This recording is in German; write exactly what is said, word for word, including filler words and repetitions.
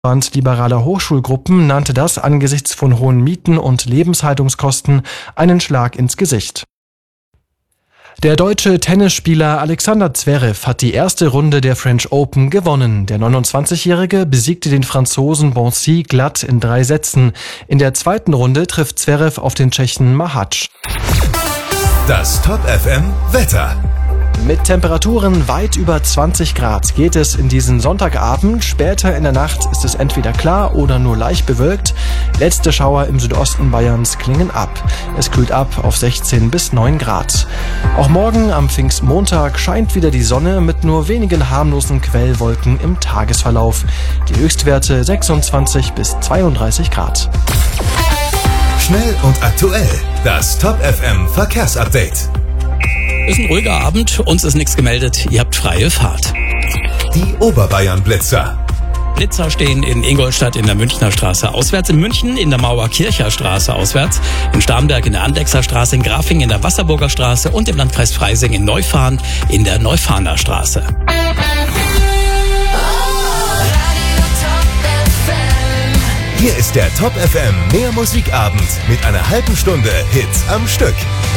Bund liberaler Hochschulgruppen nannte das angesichts von hohen Mieten und Lebenshaltungskosten einen Schlag ins Gesicht. Der deutsche Tennisspieler Alexander Zverev hat die erste Runde der French Open gewonnen. Der neunundzwanzigjährige besiegte den Franzosen Boncy glatt in drei Sätzen. In der zweiten Runde trifft Zverev auf den Tschechen Mahac. Das Top F M Wetter. Mit Temperaturen weit über zwanzig Grad geht es in diesen Sonntagabend. Später in der Nacht ist es entweder klar oder nur leicht bewölkt. Letzte Schauer im Südosten Bayerns klingen ab. Es kühlt ab auf sechzehn bis neun Grad. Auch morgen am Pfingstmontag scheint wieder die Sonne mit nur wenigen harmlosen Quellwolken im Tagesverlauf. Die Höchstwerte sechsundzwanzig bis zweiunddreißig Grad. Schnell und aktuell. Das Top F M Verkehrsupdate. Ist ein ruhiger Abend, uns ist nichts gemeldet, ihr habt freie Fahrt. Die Oberbayern-Blitzer. Blitzer stehen in Ingolstadt in der Münchner Straße auswärts, in München in der Mauerkircher Straße auswärts, in Starnberg in der Andechser Straße, in Grafing in der Wasserburger Straße und im Landkreis Freising in Neufahrn in der Neufahner Straße. Hier ist der Top F M Mehr Musikabend mit einer halben Stunde Hits am Stück.